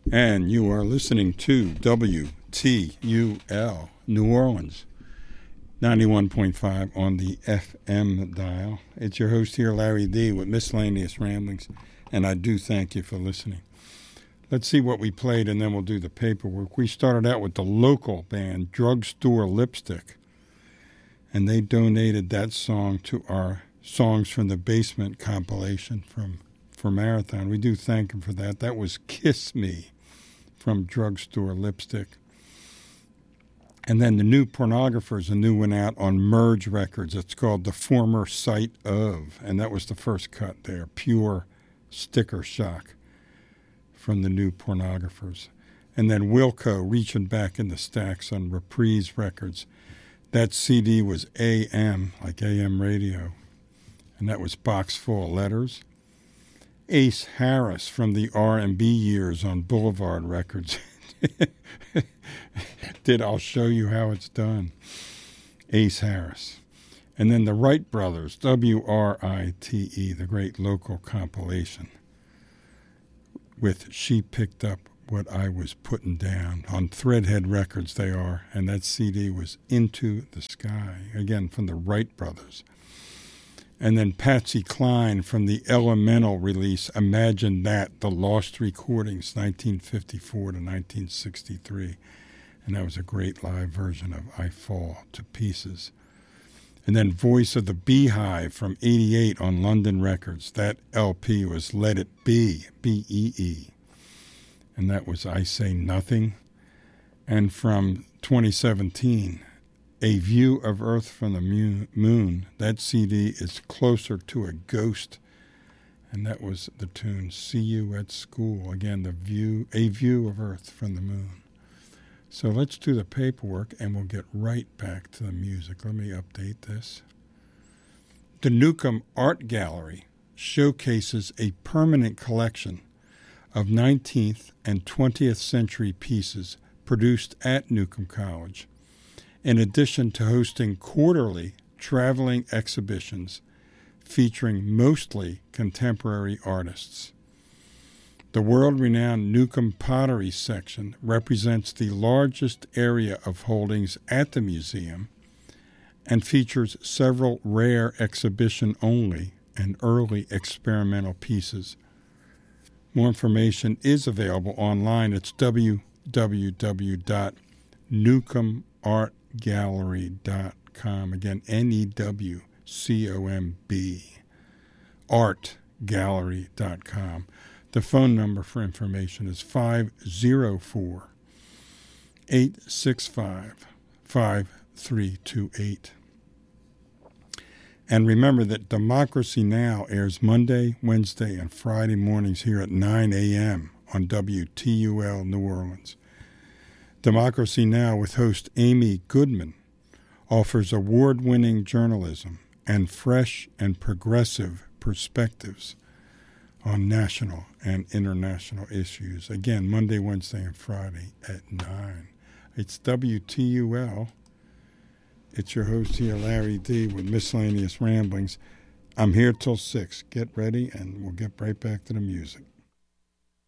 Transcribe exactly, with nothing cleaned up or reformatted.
And you are listening to W T U L New Orleans, ninety-one point five on the F M dial. It's your host here, Larry D, with Miscellaneous Ramblings, and I do thank you for listening. Let's see what we played, and then we'll do the paperwork. We started out with the local band, Drugstore Lipstick, and they donated that song to our Songs from the Basement compilation from for Marathon. We do thank them for that. That was Kiss Me from Drugstore Lipstick. And then the New Pornographers, a new one out on Merge Records. It's called The Former Sight Of, and that was the first cut there, Pure Sticker Shock from the New Pornographers. And then Wilco, Reaching Back in the Stacks on Reprise Records. That C D was A M, like A M radio, and that was Box Full of Letters. Ace Harris from the R and B years on Boulevard Records. Did I'll Show You How It's Done. Ace Harris. And then the Wright Brothers, W R I T E, the great local compilation with She Picked Up What I Was Putting Down. On Threadhead Records they are, and that C D was Into the Sky, again from the Wright Brothers. And then Patsy Cline from the Elemental release, Imagine That, The Lost Recordings, nineteen fifty-four to nineteen sixty-three. And that was a great live version of I Fall to Pieces. And then Voice of the Beehive from eighty-eight on London Records. That L P was Let It Be, B E E. And that was I Say Nothing. And from twenty seventeen, A View of Earth from the Moon. That C D is Closer to a Ghost, and that was the tune See You at School. Again, the view, A View of Earth from the Moon. So let's do the paperwork, and we'll get right back to the music. Let me update this. The Newcomb Art Gallery showcases a permanent collection of nineteenth and twentieth century pieces produced at Newcomb College, in addition to hosting quarterly traveling exhibitions featuring mostly contemporary artists. The world-renowned Newcomb Pottery section represents the largest area of holdings at the museum and features several rare exhibition-only and early experimental pieces. More information is available online. It's w w w dot newcomb art gallery dot com. Again, N E W C O M B, art gallery dot com. The phone number for information is five oh four, eight six five, five three two eight. And remember that Democracy Now! Airs Monday, Wednesday, and Friday mornings here at nine a.m. on W T U L New Orleans. Democracy Now! With host Amy Goodman offers award-winning journalism and fresh and progressive perspectives on national and international issues. Again, Monday, Wednesday, and Friday at nine. It's W T U L. It's your host here, Larry D, with Miscellaneous Ramblings. I'm here till six. Get ready, and we'll get right back to the music.